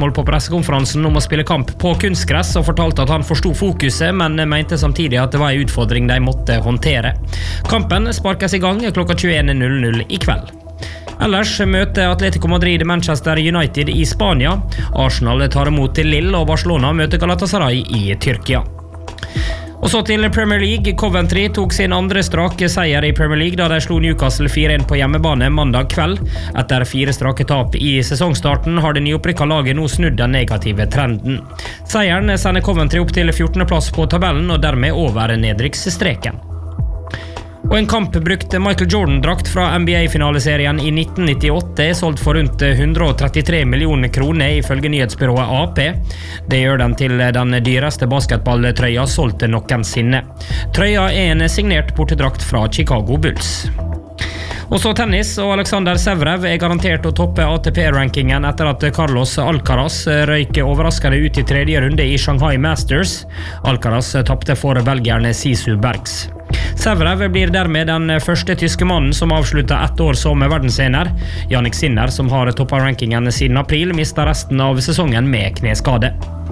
spørsmål på pressekonferansen om å spille kamp på kunstgress og fortalte at han forstod fokuset, men mente samtidig at det var en utfordring de måtte håndtere. Kampen sparkes i gang klokka 21:00 i kveld. Ellers møter Atletico Madrid Manchester United i Spania. Arsenal tar imot Lille, og Barcelona møter Galatasaray i Tyrkia. Og så til Premier League. Coventry tok sin andre strake seier i Premier League da de slo Newcastle 4-1 på hjemmebane mandag kveld. Etter 4 strake tap i sesongstarten har det nyopprykka laget nå snudd den negative trenden. Seieren sender Coventry opp til 14. plass på tabellen og dermed over nedrykksstreken. Og en kampbrukt Michael Jordan-drakt fra NBA-finaleserien i 1998 er solgt for rundt 133 millioner kroner ifølge nyhetsbyrået AP. Det gjør den til den dyreste basketballtrøya solgt noensinne. Trøya er en signert bortedrakt fra Chicago Bulls. Og så tennis, og Alexander Zverev er garantert å toppe ATP-rankingen etter at Carlos Alcaraz røyk overraskende ut i 3. runde i Shanghai Masters. Alcaraz tappte for belgierne Sisu Bergs. Zverev blir dermed den første tyske mannen som avslutta 1 år som verdensener. Jannik Sinner, som har toppet rankingen siden april, mistet resten av sesongen med kneskade.